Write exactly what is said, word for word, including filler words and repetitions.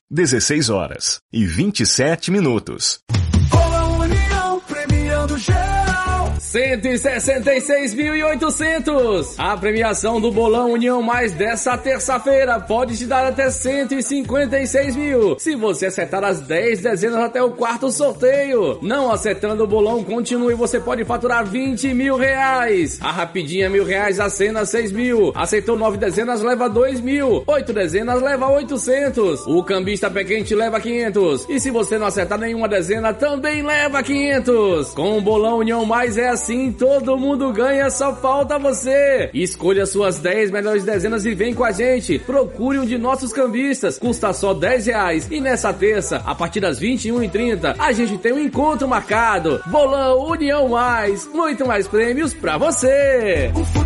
dezesseis horas e vinte e sete minutos. Bolão União premiando geral. cento e sessenta e seis mil e oitocentos. A premiação do Bolão União Mais dessa terça-feira pode te dar até cento e cinquenta e seis mil, se você acertar as dez dezenas até o quarto sorteio. Não acertando o bolão, continue, você pode faturar vinte mil reais. A rapidinha mil reais, a cena seis mil. Acertou nove dezenas, leva dois mil. Oito dezenas, leva oitocentos. O cambista pé quente leva quinhentos. E se você não acertar nenhuma dezena, também leva quinhentos. Com o Bolão União Mais é assim, todo mundo ganha, só falta você. Escolha suas dez melhores dezenas e vem com a gente. Procure um de nossos cambistas, custa só dez reais. E nessa terça, a partir das vinte e uma e trinta, a gente tem um encontro marcado. Bolão União Mais, muito mais prêmios pra você.